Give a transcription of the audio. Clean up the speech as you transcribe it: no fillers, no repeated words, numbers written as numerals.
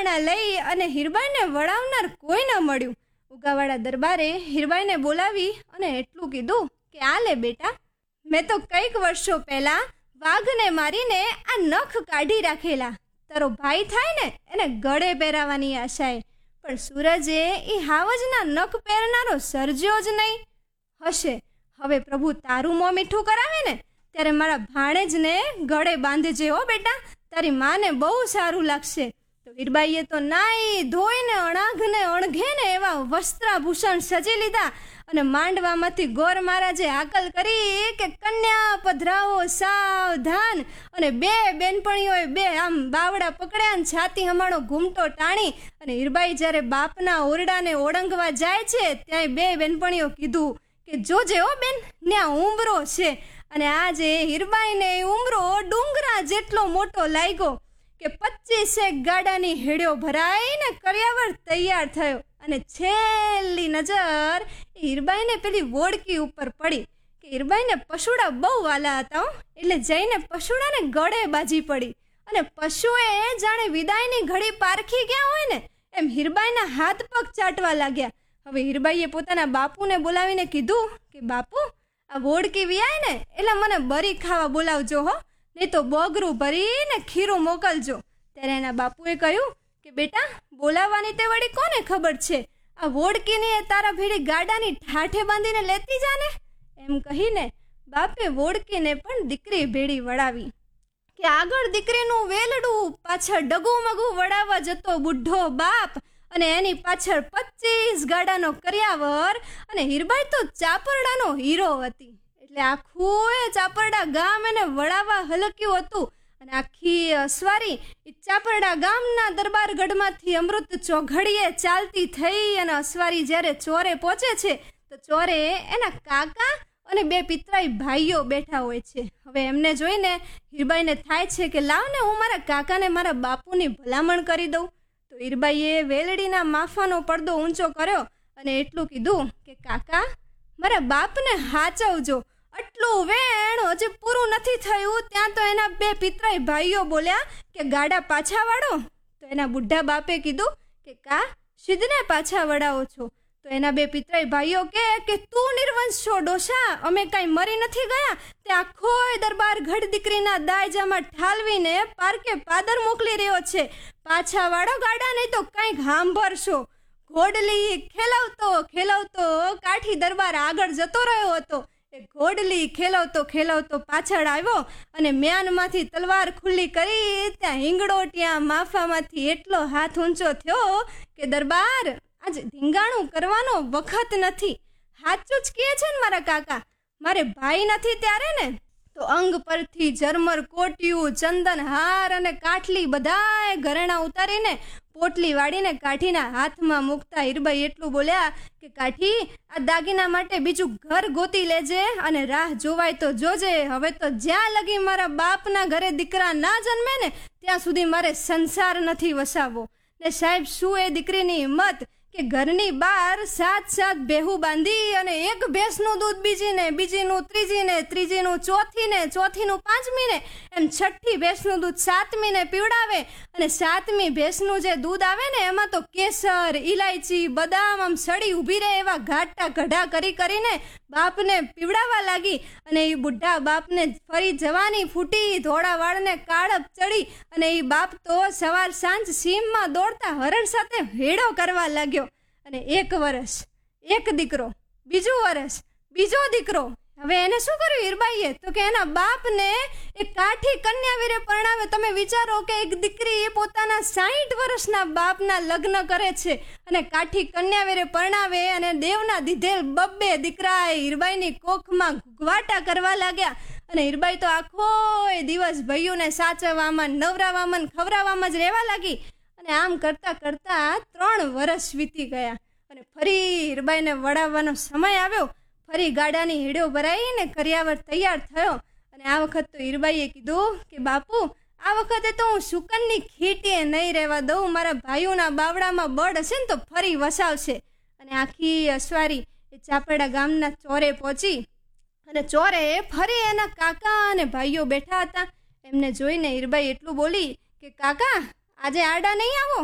ઉગારણા લઈ અને હીરબાઈને વળાવનાર કોઈ ન મળ્યું. ઉગાવાળા દરબારે હીરબાઈને બોલાવી અને એટલું કીધું કે આ લે બેટા, મેં તો કંઈક વર્ષો પહેલા વાઘને મારીને આ નખ કાઢી રાખેલા. તારો ભાઈ થાય ને એને ગળે પહેરાવાની આશાએ, પણ સૂરજે એ હાવજના નખ પહેરનારો સર્જ્યો જ નહીં. હશે હવે પ્રભુ તારું મોં મીઠું કરાવે ને ત્યારે મારા ભાણેજને ગળે બાંધજે હો બેટા, તારી માને બહુ સારું લાગશે. તો હીરબાઈએ તો નાઈ ધોઈને અણાઘને અણઘેને એવા વસ્ત્રાભૂષણ સજી લીધા અને માંડવામાંથી ગોર મહારાજે હાકલ કરી કે કન્યા પધરાવો સાવધાન. અને બે બેનપણીઓએ બે આમ બાવડા પકડ્યા અને છાતી હમાણો ઘૂમટો ટાણી અને હીરબાઈ જ્યારે બાપના ઓરડાને ઓળંગવા જાય છે ત્યાં બે બેનપણીઓ કીધું કે જોજે હો બેન, ત્યાં ઉંબરો છે. અને આજે હીરબાઈને ઉંબરો ડુંગરા જેટલો મોટો લાગ્યો કે 25 ગાડાની હેડ્યો ભરાઈને કર્યાવર તૈયાર થયો. અને છેલ્લી નજર હીરબાઈને પેલી વોડકી ઉપર પડી કે હીરબાઈને પશુડા બહુ વાલા હતા, એટલે જઈને પશુડાને ગળે બાજી પડી. અને પશુએ જાણે વિદાયની ઘડી પારખી ગયા હોય ને એમ હીરબાઈના હાથ પગ ચાટવા લાગ્યા. હવે હીરબાઈએ પોતાના બાપુને બોલાવીને કીધું કે બાપુ, આ વોડકી વિયાય ને એટલે મને બરી ખાવા બોલાવજો હો, નહીં તો બોગરું ભરીને ખીરું મોકલજો. ત્યારે એના બાપુએ કહ્યું કે બેટા, બોલાવવાની તે વળી કોને ખબર છે, આ વોડકીની તારા ભેડી ગાડાની ઠાઠે બાંધીને લેતી જાને. એમ કહીને બાપે વોડકીને પણ દીકરી ભેડી વળાવી કે આગળ દીકરીનું વેલડું, પાછળ ડગુમગું વળાવવા જતો બુઢો બાપ અને એની પાછળ 25 ગાડાનો કર્યાવર. અને હીરબાઈ તો ચાપરડાનો હીરો હતી, એટલે આખું એ ચાપરડા ગામ એને વળાવવા હલક્યું હતું. અને આખી અસવારી ચાપરડા ગામના દરબારગઢમાંથી અમૃત ચોઘડીએ ચાલતી થઈ અને અસવારી જ્યારે ચોરે પહોંચે છે તો ચોરે એના કાકા અને બે પિતરાઈ ભાઈઓ બેઠા હોય છે. હવે એમને જોઈને હીરબાઈને થાય છે કે લાવને હું મારા કાકાને મારા બાપુની ભલામણ કરી દઉં. તો હીરબાઈએ વેલડીના માફાનો પડદો ઊંચો કર્યો અને એટલું કીધું કે કાકા, મારા બાપને હાચવજો. આટલું વેણ હજી પૂરું નથી થયું ત્યાં તો એના બે પિતરાઈ ભાઈઓ બોલ્યા કે ગાડા પાછા વાળો. તો એના બુઢા બાપે કીધું કે કા સિદ્ધને પાછા વળાવો છો. તો એના બે પિતરાઈ ભાઈઓ કે તું નિર્વંશ છો ડોશા, અમે કાંઈ મરી નથી ગયા. તે આખોય દરબાર ગઢ દીકરીના દાયજામાં ઠાલવીને પારકે પાદર મોકલી રહ્યો છે. પાછા વાળો ગાડા, નહીં તો કાંઈક સાંભળશો. ઘોડલી ખેલવતો ખેલવતો કાઠી દરબાર આગળ જતો રહ્યો હતો. એ ઘોડલી ખેલવતો ખેલવતો પાછળ આવ્યો અને મ્યાનમાંથી તલવાર ખુલ્લી કરી ત્યાં હિંગડોટિયા માફામાંથી એટલો હાથ ઊંચો થયો કે દરબાર, આજે ધીંગાણું કરવાનો વખત નથી. સાચું જ કહે છે ને મારા કાકા, મારે ભાઈ નથી ત્યારે ને તો અંગ પરથી ઝરમર કોટિયું, ચંદન હાર અને કાઠલી બધાએ ઘરેણા ઉતારીને પોટલી વાળીને કાઠીના હાથમાં મૂકતા હીરબાઈ એટલું બોલ્યા કે કાઠી, આ દાગીના માટે બીજું ઘર ગોતી લેજે અને રાહ જોવાય તો જોજે. હવે તો જ્યાં લગી મારા બાપના ઘરે દીકરા ના જન્મે ને ત્યાં સુધી મારે સંસાર નથી વસાવવો. ને સાહેબ, શું એ દીકરીની હિંમત કે ઘરની બહાર 7 બેહું બાંધી અને એક ભેંસનું દૂધ બીજીનું ત્રીજીનું ચોથીનું 5મીને એમ 6ઠી ભેંસનું દૂધ 7મીને પીવડાવે. અને 7મી ભેંસનું જે દૂધ આવે ને એમાં તો કેસર, ઇલાયચી, બદામ આમ સડી ઊભી રહે એવા ઘાટા કઢા કરીને બાપને પીવડાવવા લાગી. અને એ બુઢા બાપને ફરી જવાની ફૂટી, ધોળા વાળને કાળપ ચડી અને એ બાપ તો સવાર સાંજ સીમમાં દોડતા હરણ સાથે હેડો કરવા લાગ્યો. અને 1 વર્ષ એક દીકરો, બીજું વર્ષ બીજો દીકરો. હવે એને શું કર્યું હીરબાઈએ? તો કે એના બાપને એક કાઠી કન્યાવીરે પરણાવે. તમે વિચારો કે એક દીકરી પોતાના 60 વર્ષના બાપના લગ્ન કરે છે અને કાઠી કન્યાવીરે પરણાવે અને દેવના દીધેલ 2 દીકરા હીરબાઈની કોખમાં ઘુઘવાટા કરવા લાગ્યા. અને હીરબાઈ તો આખો દિવસ ભાઈઓને સાચવવામાં, નવરાવામાં, ખવડાવવામાં જ રહેવા લાગી. અને આમ કરતા કરતા 3 વર્ષ વીતી ગયા અને ફરી હીરબાઈને વળાવવાનો સમય આવ્યો. ફરી ગાડાની હેડો ભરાઈને કર્યાવર તૈયાર થયો. અને આ વખત તો હીરબાઈએ કીધું કે બાપુ, આ વખતે તો હું શુકનની ખીટીએ નહીં રહેવા દઉં. મારા ભાઈઓના બાવડામાં બળ હશે ને તો ફરી વસાવશે. અને આખી અસવારી એ ચાપરડા ગામના ચોરે પહોંચી અને ચોરે ફરી એના કાકા અને ભાઈઓ બેઠા હતા. એમને જોઈને હીરબાઈ એટલું બોલી કે કાકા, આજે આડા નહીં આવો?